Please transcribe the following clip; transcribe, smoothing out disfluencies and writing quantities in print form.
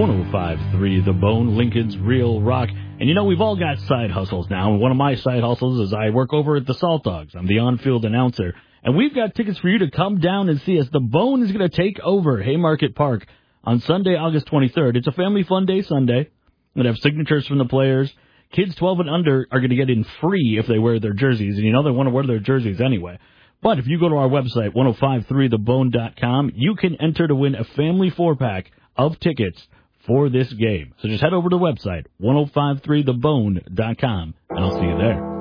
105.3 The Bone, Lincoln's Real Rock. And you know, we've all got side hustles now. And one of my side hustles is I work over at the Salt Dogs. I'm the on-field announcer. And we've got tickets for you to come down and see us. The Bone is going to take over Haymarket Park on Sunday, August 23rd. It's a family fun day Sunday. We're going to have signatures from the players. Kids 12 and under are going to get in free if they wear their jerseys. And you know they want to wear their jerseys anyway. But if you go to our website, 1053thebone.com, you can enter to win a family 4-pack of tickets for this game. So just head over to the website, 1053thebone.com, and I'll see you there.